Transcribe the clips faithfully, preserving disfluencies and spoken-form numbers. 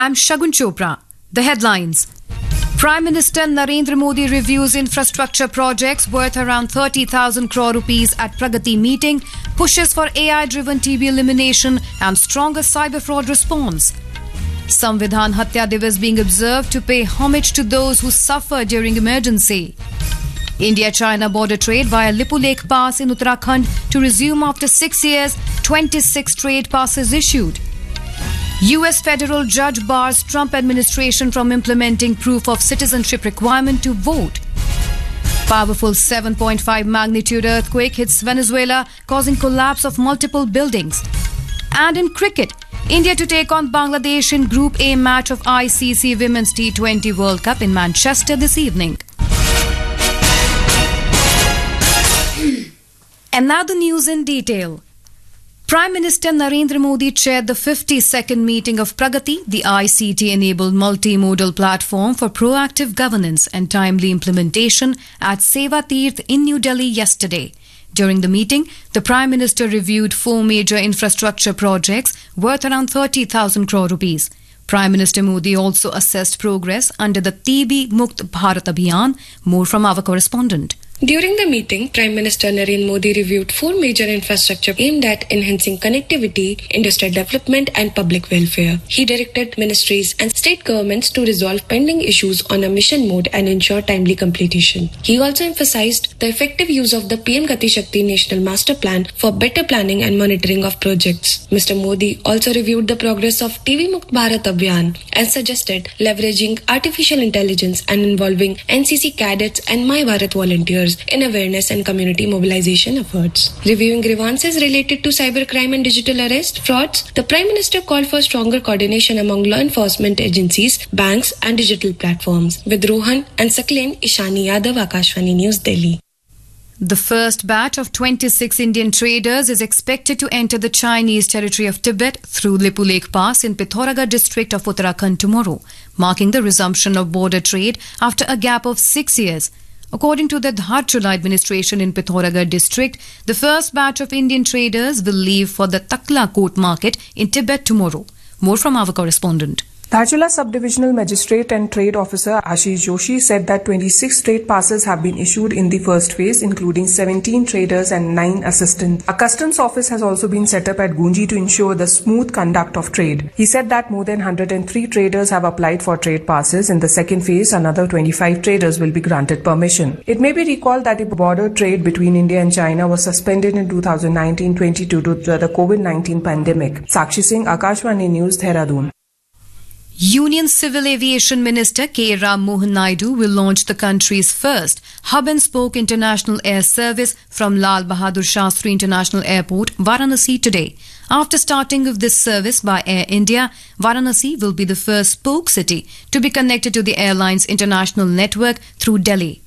I'm Shagun Chopra. The headlines. Prime Minister Narendra Modi reviews infrastructure projects worth around thirty thousand crore rupees at Pragati meeting, pushes for A I-driven T B elimination and stronger cyber fraud response. Samvidhan Hatya Divas being observed to pay homage to those who suffer during emergency. India-China border trade via Lipu Lake Pass in Uttarakhand to resume after six years, twenty-six trade passes issued. U S federal judge bars Trump administration from implementing proof of citizenship requirement to vote. Powerful seven point five magnitude earthquake hits Venezuela, causing collapse of multiple buildings. And in cricket, India to take on Bangladesh in Group A match of I C C Women's T twenty World Cup in Manchester this evening. And now the news in detail. Prime Minister Narendra Modi chaired the fifty-second meeting of Pragati, the I C T-enabled multimodal platform for proactive governance and timely implementation at Seva Tirth in New Delhi yesterday. During the meeting, the Prime Minister reviewed four major infrastructure projects worth around thirty thousand crore rupees. Prime Minister Modi also assessed progress under the T B Mukt Bharat Abhiyan. More from our correspondent. During the meeting, Prime Minister Narendra Modi reviewed four major infrastructure aimed at enhancing connectivity, industrial development and public welfare. He directed ministries and state governments to resolve pending issues on a mission mode and ensure timely completion. He also emphasized the effective use of the P M Gati Shakti National Master Plan for better planning and monitoring of projects. Mister Modi also reviewed the progress of T B Mukt Bharat Abhiyan and suggested leveraging artificial intelligence and involving N C C cadets and My Bharat volunteers in awareness and community mobilization efforts. Reviewing grievances related to cybercrime and digital arrest frauds, the Prime Minister called for stronger coordination among law enforcement agencies, banks and digital platforms. With Rohan and Saklen, Ishani Yadav, Akashvani News, Delhi. The first batch of twenty-six Indian traders is expected to enter the Chinese territory of Tibet through Lipu Lake Pass in Pithoragarh district of Uttarakhand tomorrow, marking the resumption of border trade after a gap of six years. According to the Dharchula administration in Pithoragarh district, the first batch of Indian traders will leave for the Takla Court market in Tibet tomorrow. More from our correspondent. Dharchula Sub-Divisional Magistrate and Trade Officer Ashish Joshi said that twenty-six trade passes have been issued in the first phase, including seventeen traders and nine assistants. A customs office has also been set up at Gunji to ensure the smooth conduct of trade. He said that more than one hundred three traders have applied for trade passes. In the second phase, another twenty-five traders will be granted permission. It may be recalled that the border trade between India and China was suspended in two thousand nineteen twenty due to the COVID nineteen pandemic. Sakshi Singh, Akashvani News, Dehradun. Union Civil Aviation Minister K. Ram Mohan Naidu will launch the country's first hub-and-spoke international air service from Lal Bahadur Shastri International Airport, Varanasi today. After starting of this service by Air India, Varanasi will be the first spoke city to be connected to the airline's international network through Delhi.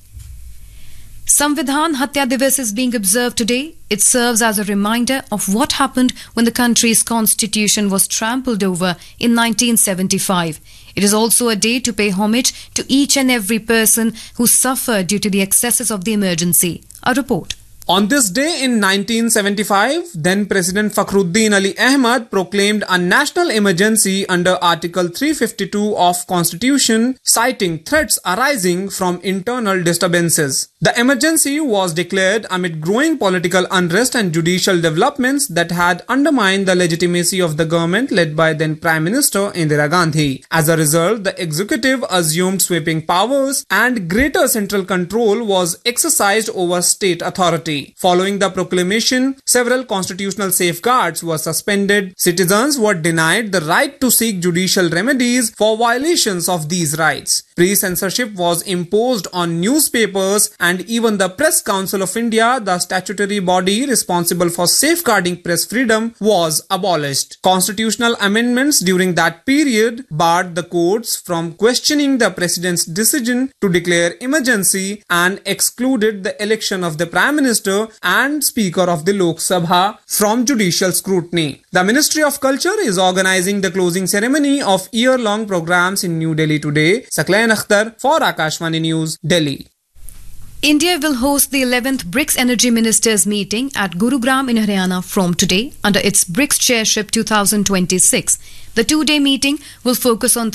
Samvidhan Hatya Divas is being observed today. It serves as a reminder of what happened when the country's constitution was trampled over in nineteen seventy-five. It is also a day to pay homage to each and every person who suffered due to the excesses of the emergency. A report. On this day in nineteen seventy-five, then President Fakhruddin Ali Ahmad proclaimed a national emergency under Article three fifty-two of Constitution, citing threats arising from internal disturbances. The emergency was declared amid growing political unrest and judicial developments that had undermined the legitimacy of the government led by then Prime Minister Indira Gandhi. As a result, the executive assumed sweeping powers and greater central control was exercised over state authority. Following the proclamation, several constitutional safeguards were suspended. Citizens were denied the right to seek judicial remedies for violations of these rights. Pre-censorship was imposed on newspapers, and even the Press Council of India, the statutory body responsible for safeguarding press freedom, was abolished. Constitutional amendments during that period barred the courts from questioning the president's decision to declare emergency and excluded the election of the Prime Minister and Speaker of the Lok Sabha from judicial scrutiny. The Ministry of Culture is organizing the closing ceremony of year-long programs in New Delhi today. Saklen Akhtar for Akashvani News, Delhi. India will host the eleventh BRICS Energy Ministers meeting at Gurugram in Haryana from today under its BRICS Chairship twenty twenty-six. The two-day meeting will focus on